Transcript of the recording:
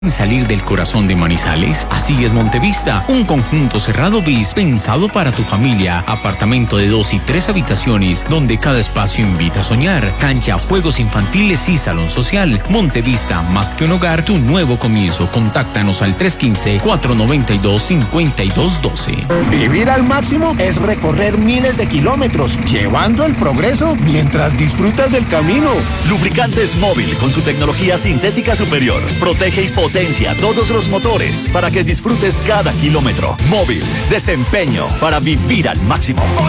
Salir del corazón de Manizales, así es Montevista, un conjunto cerrado bis pensado para tu familia, apartamento de 2 y 3 habitaciones, donde cada espacio invita a soñar, cancha, juegos infantiles y salón social. Montevista, más que un hogar, tu nuevo comienzo. Contáctanos al 315-492-5212. Vivir al máximo es recorrer miles de kilómetros, llevando el progreso mientras disfrutas del camino. Lubricantes Móvil, con su tecnología sintética superior, protege y potencia todos los motores para que disfrutes cada kilómetro. Móvil, desempeño para vivir al máximo.